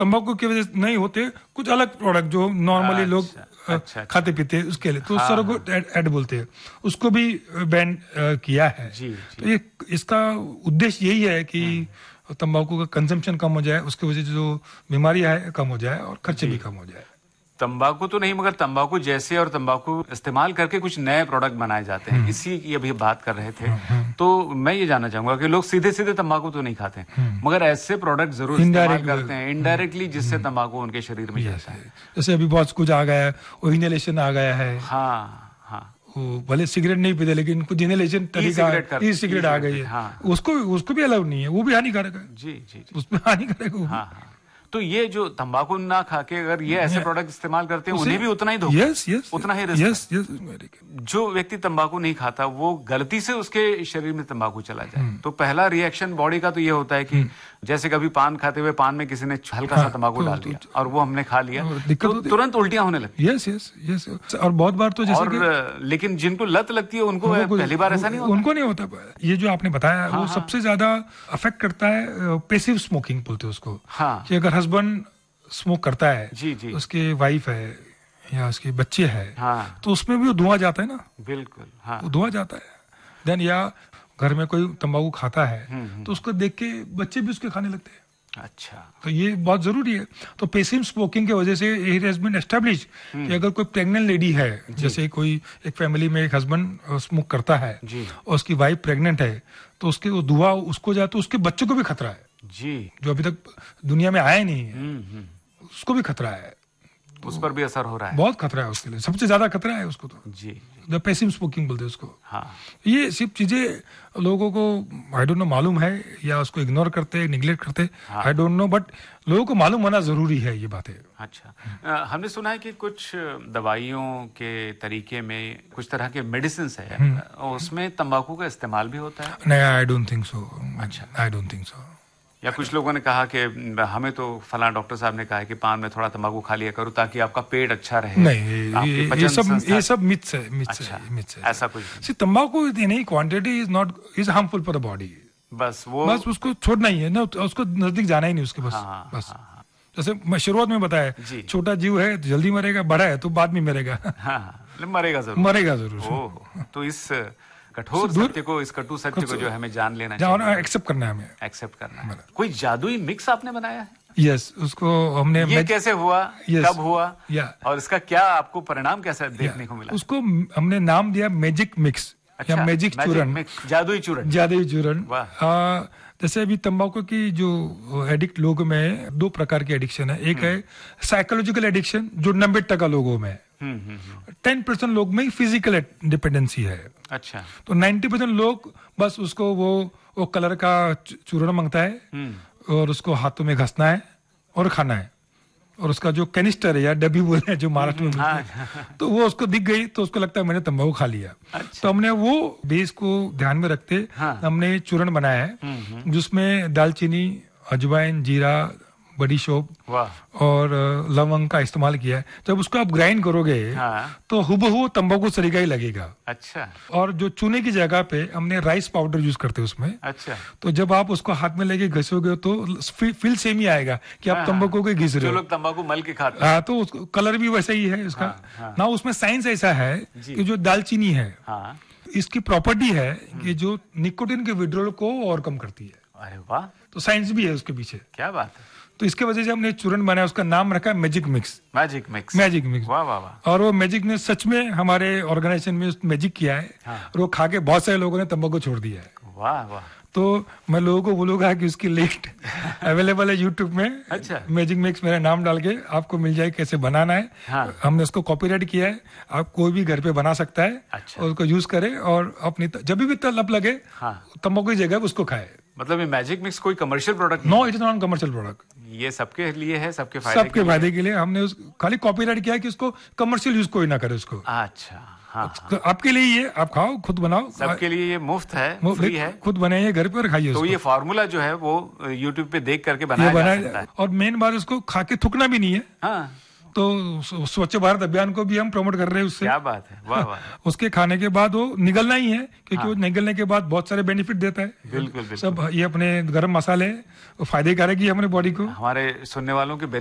तंबाकू की वजह से नहीं होते, कुछ अलग प्रोडक्ट जो नॉर्मली लोग खाते पीते हैं उसके लिए, तो सरोगेट एड बोलते हैं, उसको भी बैन किया है। तो ये इसका उद्देश्य यही है कि तंबाकू का कंजम्पशन कम हो जाए, उसकी वजह से जो बीमारियां है कम हो जाए और खर्चे भी कम हो जाए। तंबाकू तो नहीं, मगर तंबाकू जैसे और तंबाकू इस्तेमाल करके कुछ नए प्रोडक्ट बनाए जाते हैं, इसी की अभी बात कर रहे थे। तो मैं ये जानना चाहूंगा कि लोग सीधे सीधे तंबाकू तो नहीं खाते, मगर ऐसे प्रोडक्ट जरूर इस्तेमाल करते हैं इनडायरेक्टली, जिससे तंबाकू उनके शरीर में जाता है। जैसे अभी बहुत कुछ आ गया है, इनहेलेशन आ गया है। भले सिगरेट नहीं पीते, लेकिन कुछ इनहेलेशन तरीका, ई सिगरेट आ गई है, उसको भी अलाउ नहीं है, वो भी हानिकारक है। जी उसमें हानिकारक है। तो ये जो तंबाकू ना खा के अगर ये ऐसे प्रोडक्ट इस्तेमाल करते हैं, उन्हें भी उतना ही धोखा, उतना ही रिस्क। जो व्यक्ति तंबाकू नहीं खाता, वो गलती से उसके शरीर में तंबाकू चला जाए, तो पहला रिएक्शन बॉडी का तो ये होता है कि जैसे कभी पान खाते हुए पान में किसी ने हल्का सा तंबाकू डाल दिया और वो हमने खा लिया, तो तुरंत उल्टियां होने लगती। यस। और बहुत बार तो जैसे लेकिन जिनको लत लगती है उनको पहली बार ऐसा नहीं होता, उनको नहीं होता। ये जो आपने बताया वो सबसे ज्यादा अफेक्ट करता है पैसिव स्मोकिंग बोलते हैं उसको, कि अगर हस्बैंड स्मोक करता है, जी। उसकी वाइफ है या उसके बच्चे है, तो उसमें भी वो धुआं जाता है ना, बिल्कुल वो धुआं जाता है। देन या घर में कोई तंबाकू खाता है तो उसको देख के बच्चे भी उसके खाने लगते हैं। अच्छा, तो ये बहुत जरूरी है। तो पैसिव स्मोकिंग की वजह से इट हैज बीन एस्टैब्लिश्ड कि अगर कोई प्रेग्नेंट लेडी है, जैसे कोई एक फैमिली में एक हस्बैंड स्मोक करता है और उसकी वाइफ प्रेग्नेंट है, तो उसके वो धुआं उसको जाए तो उसके बच्चों को भी खतरा है जी, जो अभी तक दुनिया में आया नहीं है, उसको भी खतरा है, तो उस पर भी असर हो रहा है। बहुत खतरा है उसके लिए, सबसे ज्यादा खतरा है उसको तो जी। पैसिव स्मोकिंग बोलते हैं उसको। ये सब चीजें लोगों को आई डोंट नो मालूम है या उसको इग्नोर करते, निगलेक्ट करते, आई डोंट नो, बट लोगों को मालूम होना जरूरी है ये बातें। अच्छा, हमने सुना है कि कुछ दवाइयों के तरीके में कुछ तरह के मेडिसिन है, उसमें तंबाकू का इस्तेमाल भी होता है? नहीं, आई डोंट थिंक सो। अच्छा, आई डोंट थिंक सो। या कुछ लोगों ने कहा कि हमें तो फलां डॉक्टर साहब ने कहा है कि पान में थोड़ा तंबाकू खा लिया करो ताकि आपका पेट अच्छा रहे। नहीं, ये सब मिथ्स है। ऐसा कुछ तंबाकू in any quantity is harmful for the body. बस उसको छोड़ना ही है ना, उसको नजदीक जाना ही नहीं उसके। बस जैसे मैं शुरुआत में बताया, छोटा जीव है जल्दी मरेगा, बड़ा है तो बाद में मरेगा। मरेगा जरूर। तो इस कठोर सत्य को, इस कटु सत्य को जो हमें जान लेना चाहिए, एक्सेप्ट करना है, हमें एक्सेप्ट करना है। कोई जादुई मिक्स आपने बनाया है? यस, उसको हमने, ये कैसे हुआ, कब हुआ, और इसका क्या आपको परिणाम कैसा देखने को मिला? उसको हमने नाम दिया मैजिक मिक्स या मैजिक चूरन, जादुई चूरन। जैसे अभी तंबाकू की जो एडिक्ट लोगों में 2 प्रकार की एडिक्शन है। एक है साइकोलॉजिकल एडिक्शन जो 90% लोगों में, 10% लोग में फिजिकल डिपेंडेंसी है। अच्छा, तो 90% लोग बस उसको वो कलर का चूर्ण मांगता है और उसको हाथों में घसना है और खाना है, और उसका जो कैनिस्टर है या डब्बी बोलते हैं जो महाराष्ट्र में, तो वो उसको दिख गई तो उसको लगता है मैंने तंबाकू खा लिया। अच्छा। तो हमने वो बेस को ध्यान में रखते हमने चूर्ण बनाया है, जिसमें दालचीनी, अजवाइन, जीरा, बड़ी शोप और लवंग का इस्तेमाल किया है। जब उसको आप ग्राइंड करोगे तो हुबहू तंबाकू तरीका ही लगेगा। अच्छा। और जो चूने की जगह पे हमने राइस पाउडर यूज करते हैं उसमें। अच्छा। तो जब आप उसको हाथ में लेके घिसोगे तो फील सेम ही आएगा कि आप तंबाकू के घिस रहे हो। जो लोग तंबाकू मल के खाते हैं। तो कलर भी वैसा ही है इसका। ना उसमें साइंस ऐसा है कि जो दालचीनी है इसकी प्रॉपर्टी है कि जो निकोटिन के विड्रॉल को ओवरकम करती है। अरे वाह, तो साइंस भी है उसके पीछे। क्या बात है। तो इसके वजह से हमने चूर्ण बनाया, उसका नाम रखा मैजिक मिक्स। वाह वाह वाह। और वो मैजिक ने सच में हमारे ऑर्गेनाइजेशन में मैजिक किया है। और वो खा के बहुत सारे लोगों ने तंबाकू छोड़ दिया है। वाह वाह। तो मैं लोगों को बोलूंगा कि उसकी लिस्ट अवेलेबल है यूट्यूब में। अच्छा। मैजिक मिक्स मेरा नाम डाल के आपको मिल जाए कैसे बनाना है। हमने उसको कॉपीराइट किया है, आप कोई भी घर पे बना सकता है। अच्छा। और उसको यूज करे और अपनी जब भी तलब लगे तंबाकू की जगह उसको खाए। मतलब ये मैजिक मिक्स कोई commercial product? No, it is not commercial product. ये सबके लिए है, सबके फायदे के लिए हमने खाली कॉपीराइट किया है कि उसको कमर्शियल यूज कोई ना करे उसको। अच्छा। आपके लिए ये आप खाओ, खुद बनाओ, सबके लिए ये मुफ्त है, फ्री है, खुद बनाइए घर पे और खाइए। तो ये फार्मूला जो है वो यूट्यूब पे देख करके बनाया जा सकता है। और मेन बात उसको खा के थूकना भी नहीं है। तो स्वच्छ भारत अभियान को भी हम प्रमोट कर रहे हैं उससे। क्या बात है, वाह वाह। उसके खाने के बाद वो निगलना ही है, क्योंकि वो निगलने के बाद बहुत सारे बेनिफिट देता है। बिल्कुल सब ये अपने गरम मसाले फायदे करेगी हमारे बॉडी को। हमारे सुनने वालों के